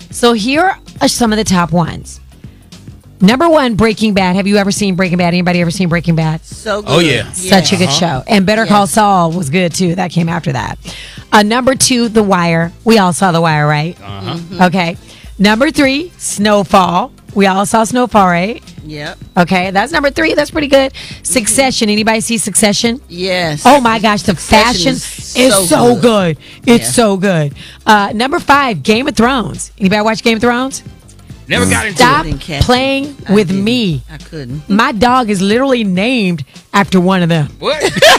So here are some of the top ones. Number 1, Breaking Bad. Have you ever seen Breaking Bad? Anybody ever seen Breaking Bad? So good. Oh, yeah. Such a good show. And Better Call Saul was good, too. That came after that. Number 2, The Wire. We all saw The Wire, right? Okay. Number 3, Snowfall. We all saw Snowfall, right? Yep. Okay, that's number 3. That's pretty good. Succession. Anybody see Succession? Yes. Oh my gosh, the fashion is so good. It's so good. Number 5, Game of Thrones. Anybody watch Game of Thrones? Never got into Stop it. playing with me. I couldn't. My dog is literally named after one of them. What?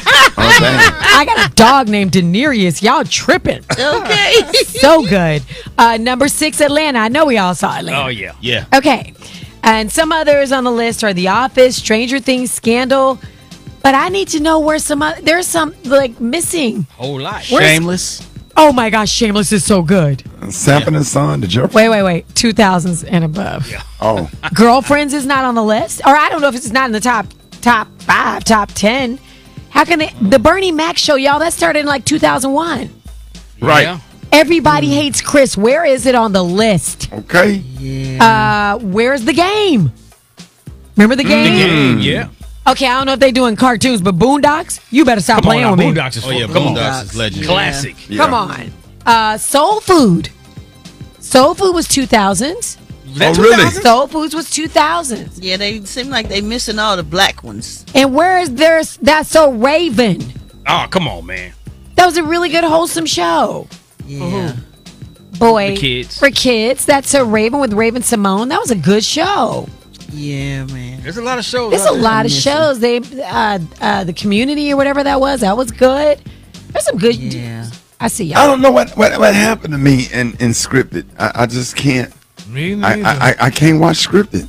I got a dog named Daenerys. Y'all tripping. Okay. So good. Number 6, Atlanta. I know we all saw Atlanta. Oh, yeah. Yeah. Okay. And some others on the list are The Office, Stranger Things, Scandal. But I need to know where there's some like missing. Whole lot. Shameless. Oh my gosh, Shameless is so good. Sanford and Son, the Jerk. Wait. 2000s and above. Yeah. Oh. Girlfriends is not on the list. Or I don't know if it's not in the top 5, top 10. How can the Bernie Mac show, y'all, that started in like 2001. Right. Yeah. Everybody hates Chris. Where is it on the list? Okay. Where's The Game? Remember The Game? Yeah. Okay, I don't know if they're doing cartoons, but Boondocks, you better stop playing with me. Boondocks is Oh, yeah, come on. Boondocks is legendary. Classic. Yeah. Come on. Soul Food. Soul Food was 2000s. Oh, really? Soul Foods was 2000s. Yeah, they seem like they missing all the black ones. And where is That's So Raven? Oh, come on, man. That was a really good, wholesome show. Yeah. Boy, For kids. For kids. That's So Raven with Raven Simone. That was a good show. Yeah, man. There's a lot of shows. There's a lot of shows. They, the Community or whatever that was good. There's some good. Yeah. I see y'all. I don't know what happened to me in scripted. I just can't. Me neither. I can't watch scripted.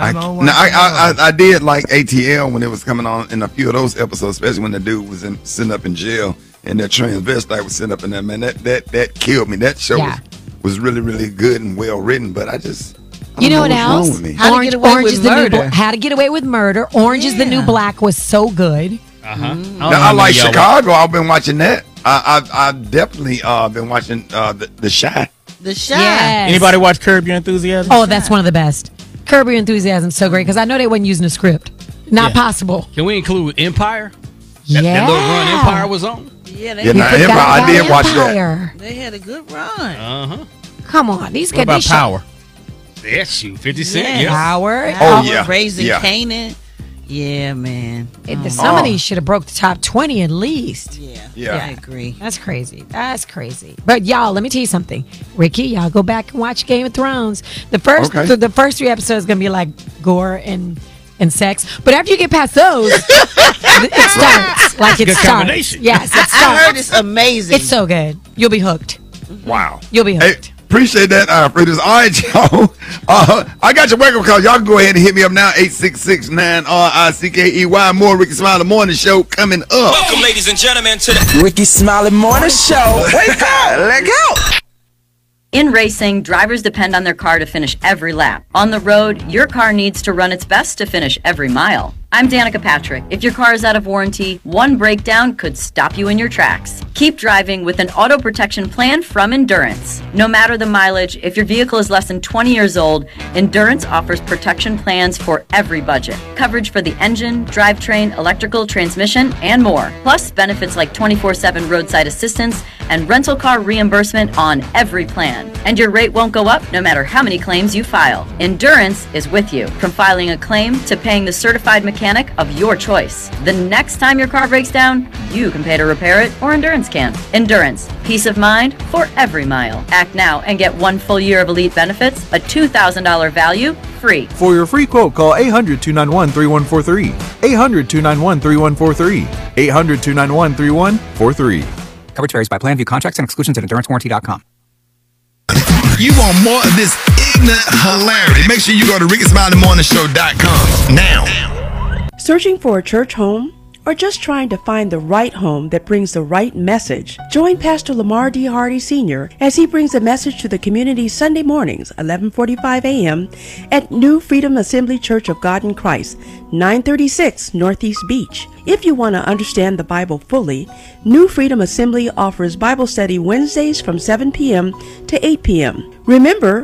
I did like ATL when it was coming on in a few of those episodes, especially when the dude was sitting up in jail and that transvestite was sitting up in there. Man, that killed me. That show was really, really good and well written, but I just. You know what else? How to Get Away Orange with is the Murder. new How to Get Away with Murder. Orange is the New Black was so good. Now, I like Chicago. I've been watching that. I've definitely been watching The Shy. The Shy. Yes. Anybody watch Curb Your Enthusiasm? Oh, that's one of the best. Curb Your Enthusiasm so great because I know they wasn't using a script. Not possible. Can we include Empire? Yeah. That little run Empire was on? Yeah, Yeah, now, Empire, I did watch that. Empire. they had a good run. Uh-huh. Come on, these What guys. about Power? Yeah, shoot. 50 Cent. Yes. Yeah. Power. Oh, yeah. Raising Yeah. Canaan. Yeah, man. Some of these should have broke the top 20 at least. Yeah. I agree. That's crazy. That's crazy. But y'all, let me tell you something. Ricky, y'all go back and watch Game of Thrones. The first 3 episodes gonna be like gore and sex. But after you get past those, it starts. Like it Good starts. combination. Yes, it starts. I heard it's amazing. It's so good. You'll be hooked. Wow. You'll be Hey, hooked. appreciate that, Fritters. All right, y'all. I got your wake-up call. Y'all can go ahead and hit me up now, 866-9-RICKEY. More Ricky Smiley Morning Show coming up. Welcome, ladies and gentlemen, to the Ricky Smiley Morning Show. Wake up. Let go. In racing, drivers depend on their car to finish every lap. On the road, your car needs to run its best to finish every mile. I'm Danica Patrick. If your car is out of warranty, one breakdown could stop you in your tracks. Keep driving with an auto protection plan from Endurance. No matter the mileage, if your vehicle is less than 20 years old, Endurance offers protection plans for every budget. Coverage for the engine, drivetrain, electrical, transmission, and more. Plus benefits like 24/7 roadside assistance and rental car reimbursement on every plan. And your rate won't go up no matter how many claims you file. Endurance is with you, from filing a claim to paying the certified mechanic of your choice. The next time your car breaks down, you can pay to repair it, or Endurance can. Endurance, peace of mind for every mile. Act now and get 1 full year of elite benefits, a $2,000 value, free. For your free quote, call 800-291-3143. 800-291-3143. 800-291-3143. Coverage varies by plan. View contracts and exclusions at endurancewarranty.com. You want more of this ignorant hilarity? Make sure you go to RickySmileyMorningShow.com now. Searching for a church home? Or just trying to find the right home that brings the right message? Join Pastor Lamar D. Hardy Sr. as he brings a message to the community Sunday mornings, 11:45 a.m. at New Freedom Assembly Church of God in Christ, 936 Northeast Beach. If you want to understand the Bible fully, New Freedom Assembly offers Bible study Wednesdays from 7 p.m. to 8 p.m. Remember,